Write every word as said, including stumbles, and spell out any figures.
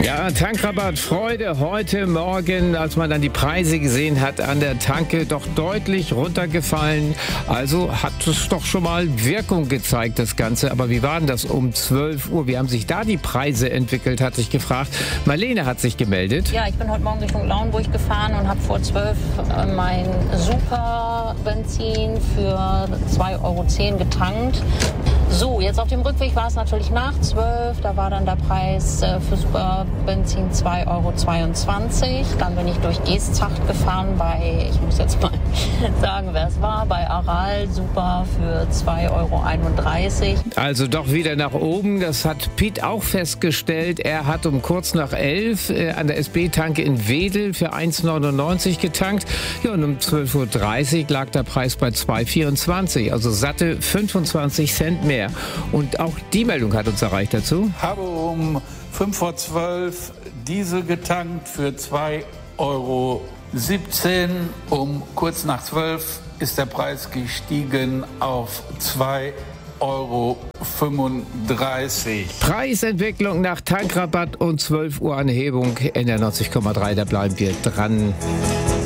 Ja, Tankrabatt, Freude heute Morgen, als man dann die Preise gesehen hat an der Tanke, doch deutlich runtergefallen. Also hat es doch schon mal Wirkung gezeigt, das Ganze. Aber wie war denn das um zwölf Uhr? Wie haben sich da die Preise entwickelt, hat sich gefragt. Marlene hat sich gemeldet. Ja, ich bin heute Morgen Richtung Lauenburg gefahren und habe vor zwölf äh, mein Super-Benzin für zwei Euro zehn getankt. So, jetzt auf dem Rückweg war es natürlich nach zwölf. Da war dann der Preis äh, für Super-Benzin zwei Euro zweiundzwanzig. Dann bin ich durch Geesthacht gefahren bei, ich muss jetzt mal sagen, wer es war, bei Aral Super für zwei Euro einunddreißig. Also doch wieder nach oben. Das hat Piet auch festgestellt. Er hat um kurz nach elf äh, an der S B-Tanke in Wedel für eins neunundneunzig getankt. Ja, und um zwölf Uhr dreißig lag der Preis bei zwei vierundzwanzig. Also satte fünfundzwanzig Cent mehr. Und auch die Meldung hat uns erreicht dazu. Habe um fünf vor zwölf Diesel getankt für zwei Euro siebzehn. Um kurz nach zwölf ist der Preis gestiegen auf zwei Euro fünfunddreißig. Preisentwicklung nach Tankrabatt und zwölf Uhr Anhebung. N R neunzig Komma drei, da bleiben wir dran.